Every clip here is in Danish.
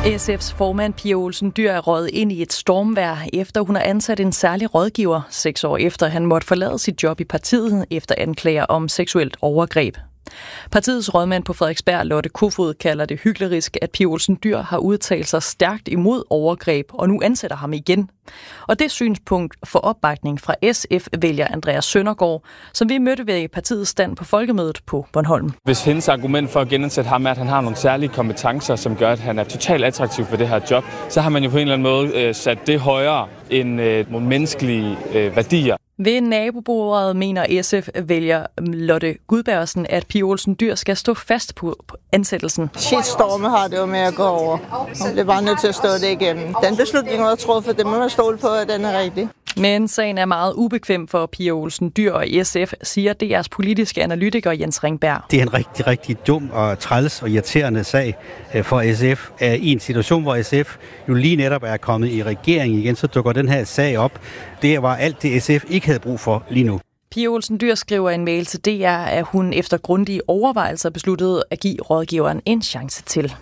SF's formand Pia Olsen Dyhr er røget ind i et stormvejr, efter hun har ansat en særlig rådgiver 6 år efter han måtte forlade sit job i partiet efter anklager om seksuelt overgreb. Partiets rådmand på Frederiksberg, Lotte Kofod, kalder det hyklerisk, at Pia Olsen Dyhr har udtalt sig stærkt imod overgreb og nu ansætter ham igen. Og det synspunkt får opbakning fra SF-vælger Andreas Søndergaard, som vi mødte ved partiets stand på Folkemødet på Bornholm. Hvis hendes argument for at genansætte ham er, at han har nogle særlige kompetencer, som gør, at han er totalt attraktiv for det her job, så har man jo på en eller anden måde sat det højere end nogle menneskelige værdier. Ved nabobordet mener SF-vælger Lotte Gudbergsen, at Pia Olsen Dyhr skal stå fast på ansættelsen. Shitstorme har det jo med at gå over. Hun bliver bare nødt til at stå det igennem. Den beslutning var truffet, det må man stole på, at den er rigtig. Men sagen er meget ubekvem for Pia Olsen Dyhr og SF, siger DR's politiske analytiker Jens Ringberg. Det er en rigtig, rigtig dum og træls og irriterende sag for SF. I en situation, hvor SF jo lige netop er kommet i regering igen, så dukker den her sag op. Det var alt det, SF ikke havde brug for lige nu. Pia Olsen Dyhr skriver en mail til DR, at hun efter grundige overvejelser besluttede at give rådgiveren en chance til.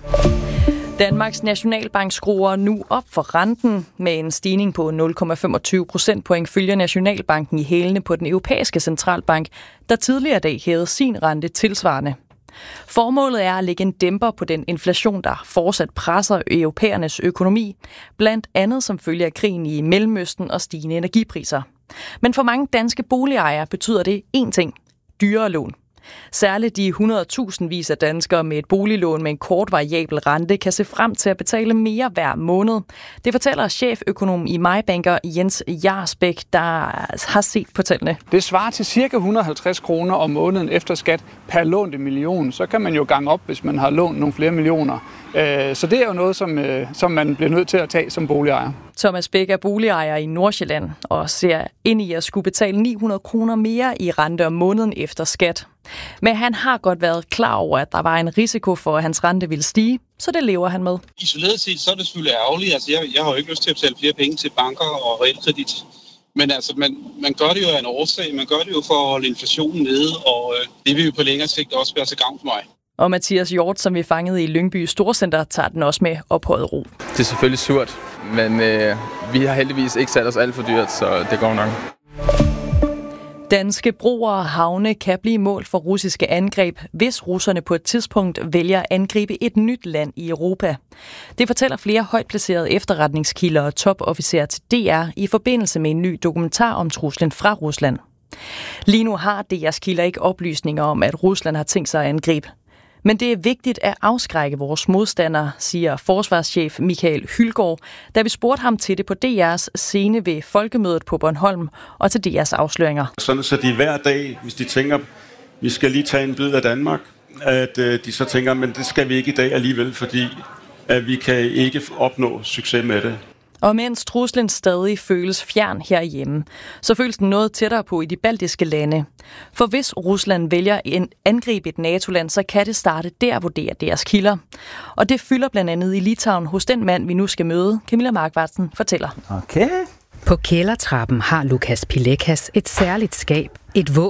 Danmarks Nationalbank skruer nu op for renten med en stigning på 0,25 procentpoint følger Nationalbanken i hælene på den europæiske centralbank, der tidligere dag hævede sin rente tilsvarende. Formålet er at lægge en dæmper på den inflation, der fortsat presser europæernes økonomi, blandt andet som følge af krigen i Mellemøsten og stigende energipriser. Men for mange danske boligejere betyder det én ting: dyrere lån. Særligt de 100.000 af danskere med et boliglån med en kort variabel rente kan se frem til at betale mere hver måned. Det fortæller cheføkonom i MyBanker Jens Jarsbæk, der har set på tallene. Det svarer til ca. 150 kroner om måneden efter skat per lånte million. Så kan man jo gange op, hvis man har lånt nogle flere millioner. Så det er jo noget, som man bliver nødt til at tage som boligejer. Thomas Bæk er boligejer i Nordsjælland og ser ind i at skulle betale 900 kroner mere i rente om måneden efter skat. Men han har godt været klar over, at der var en risiko for, at hans rente ville stige, så det lever han med. Isoleret set, så er det selvfølgelig ærgerligt. Altså, jeg har jo ikke lyst til at betale flere penge til banker og realkredit. Men altså, man gør det jo af en årsag. Man gør det jo for at holde inflationen nede, og det vil jo på længere sigt også være til gavn for mig. Og Mathias Hjort, som vi fangede i Lyngby Storcenter, tager den også med ophøjet ro. Det er selvfølgelig surt, men vi har heldigvis ikke sat os alt for dyrt, så det går nok. Danske broer og havne kan blive mål for russiske angreb, hvis russerne på et tidspunkt vælger at angribe et nyt land i Europa. Det fortæller flere højt placerede efterretningskilder og topofficerer til DR i forbindelse med en ny dokumentar om truslen fra Rusland. Lige nu har DR's kilder ikke oplysninger om, at Rusland har tænkt sig at angribe. Men det er vigtigt at afskrække vores modstandere, siger forsvarschef Michael Hylgaard, da vi spurgte ham til det på DR's scene ved Folkemødet på Bornholm og til DR's afsløringer. Sådan så de hver dag, hvis de tænker, vi skal lige tage en bid af Danmark, at de så tænker, men det skal vi ikke i dag alligevel, fordi at vi kan ikke opnå succes med det. Og mens truslen stadig føles fjern herhjemme, så føles den noget tættere på i de baltiske lande. For hvis Rusland vælger at angribe et NATO-land, så kan det starte der, vurderer deres kilder. Og det fylder blandt andet i Litauen hos den mand, vi nu skal møde. Camilla Markvartsen fortæller. Okay. På kældertrappen har Lukas Pilekas et særligt skab. Et